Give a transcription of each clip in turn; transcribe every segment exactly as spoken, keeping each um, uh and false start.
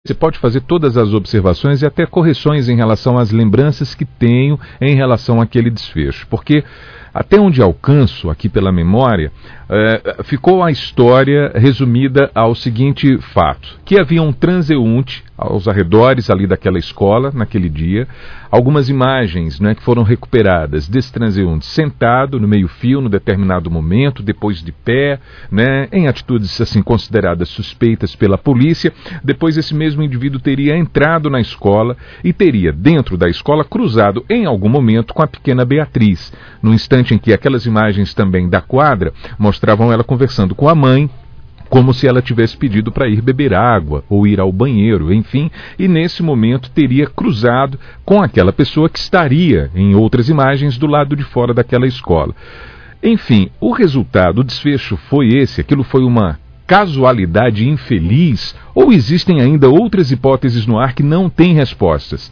Você pode fazer todas as observações e até correções em relação às lembranças que tenho em relação àquele desfecho. Porque, até onde alcanço aqui pela memória, eh, ficou a história resumida ao seguinte fato: que havia um transeunte aos arredores ali daquela escola, naquele dia, algumas imagens, né, que foram recuperadas desse transeunte sentado no meio-fio, no determinado momento, depois de pé, né, em atitudes assim consideradas suspeitas pela polícia. Depois esse mesmo indivíduo teria entrado na escola e teria, dentro da escola, cruzado em algum momento com a pequena Beatriz, no instante em que aquelas imagens também da quadra mostravam ela conversando com a mãe, como se ela tivesse pedido para ir beber água ou ir ao banheiro, enfim, e nesse momento teria cruzado com aquela pessoa que estaria, em outras imagens, do lado de fora daquela escola. Enfim, o resultado, o desfecho foi esse. Aquilo foi uma casualidade infeliz, ou existem ainda outras hipóteses no ar que não têm respostas?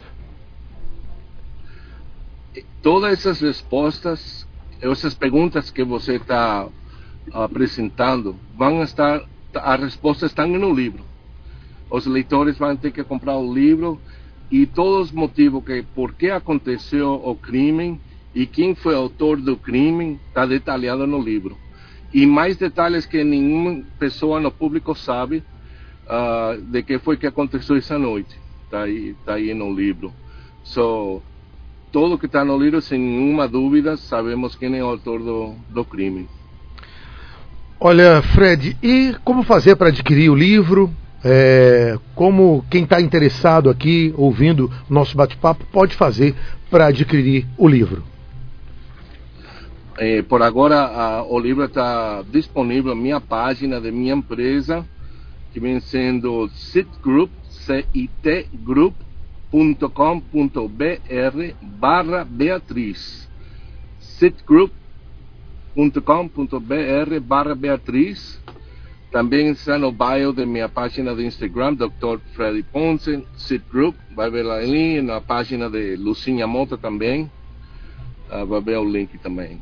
Todas essas respostas, essas perguntas que você está apresentando, vão estar, as respostas estão no livro. Os leitores vão ter que comprar o livro e todos os motivos que por que aconteceu o crime e quem foi o autor do crime está detalhado no livro. E mais detalhes que nenhuma pessoa no público sabe uh, de que foi que aconteceu essa noite. Está aí, tá aí no livro. So, tudo que está no livro, sem nenhuma dúvida, sabemos quem é o autor do, do crime. Olha, Fred, e como fazer para adquirir o livro? É, como quem está interessado aqui, ouvindo nosso bate-papo, pode fazer para adquirir o livro? É, por agora, a, o livro está disponível na minha página de minha empresa, que vem sendo citgroup, C I T group ponto com ponto B R barra Beatriz. citgroup ponto com ponto B R barra Beatriz. Também está no bio de minha página de Instagram, doutor Freddy Ponce, Citgroup. Vai ver ali na página de Lucinha Mota também. Uh, vai ver o link também.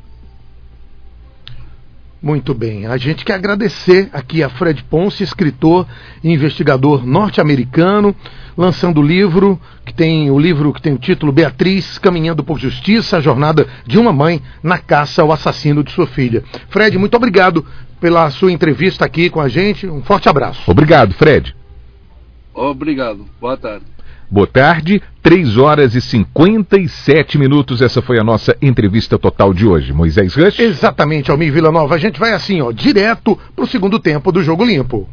Muito bem, a gente quer agradecer aqui a Fred Ponce, escritor e investigador norte-americano, lançando o livro que tem o livro que tem o título Beatriz, Caminhando por Justiça, a jornada de uma mãe na caça ao assassino de sua filha. Fred, muito obrigado pela sua entrevista aqui com a gente, um forte abraço. Obrigado, Fred. Obrigado, boa tarde. Boa tarde, três horas e cinquenta e sete minutos. Essa foi a nossa entrevista total de hoje. Moisés Rush? Exatamente, Almir Villanova. A gente vai assim, ó, direto pro segundo tempo do Jogo Limpo.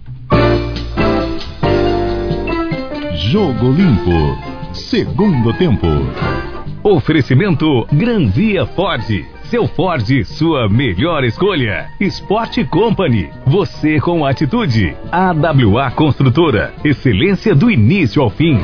Jogo Limpo, segundo tempo. Oferecimento Granvia Ford. Seu Ford, sua melhor escolha. Sport Company, você com atitude. A W A Construtora, excelência do início ao fim.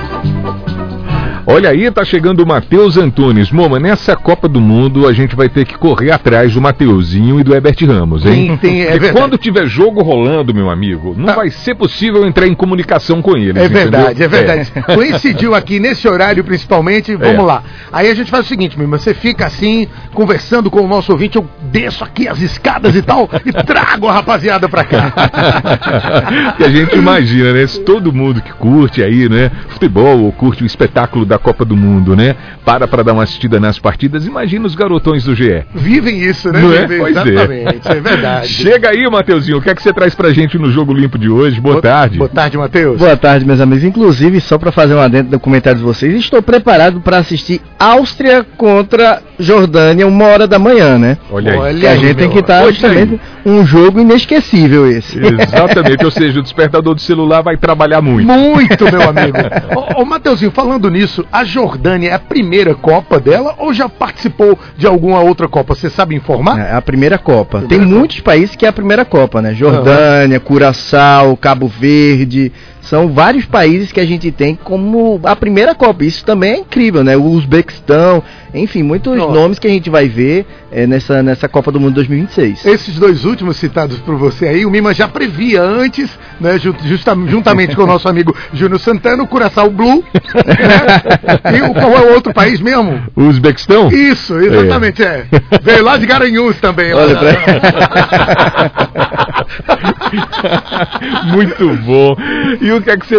Olha aí, tá chegando o Matheus Antunes. Moma, nessa Copa do Mundo a gente vai ter que correr atrás do Mateuzinho e do Herbert Ramos, hein? Sim, tem, é Porque quando tiver jogo rolando, meu amigo, não ah. vai ser possível entrar em comunicação com eles. É verdade, entendeu? é verdade. É. Coincidiu aqui nesse horário, principalmente, vamos é. lá. Aí a gente faz o seguinte, meu irmão, você fica assim, conversando com o nosso ouvinte, eu desço aqui as escadas e tal, e trago a rapaziada pra cá. Que a gente imagina, né? Se todo mundo que curte aí, né, futebol, ou curte o espetáculo da Copa do Mundo, né? Para para dar uma assistida nas partidas. Imagina os garotões do G E. Vivem isso, né? Não Vivem, é? Pois exatamente, é. é verdade. Chega aí, Mateuzinho. O que é que você traz pra gente no Jogo Limpo de hoje? Boa, Boa tarde. Boa tarde, Matheus. Boa tarde, meus amigos. Inclusive, só para fazer um adendo do comentário de vocês, estou preparado para assistir Áustria contra Jordânia, uma hora da manhã, né? Olha aí. Olha a gente aí, tem que estar justamente um jogo inesquecível esse. Exatamente, ou seja, o despertador do celular vai trabalhar muito. Muito, meu amigo. Ô, ô Mateuzinho, falando nisso, a Jordânia é a primeira Copa dela ou já participou de alguma outra Copa? Você sabe informar? É a primeira Copa. Primeira Tem Copa. muitos países que é a primeira Copa, né? Jordânia, uhum. Curaçao, Cabo Verde. São vários países que a gente tem como a primeira Copa. Isso também é incrível, né? O Uzbequistão, enfim, muitos Nossa. nomes que a gente vai ver é, nessa, nessa Copa do Mundo dois mil e vinte e seis. Esses dois últimos citados por você aí, o Mima já previa antes, né? Justa, juntamente com o nosso amigo Júnior Santana, o Curaçao Blue. Né? E o, qual é o outro país mesmo? O Uzbequistão? Isso, exatamente, é. é. Veio lá de Garanhuns também. Olha pra... Muito bom. E o que é que você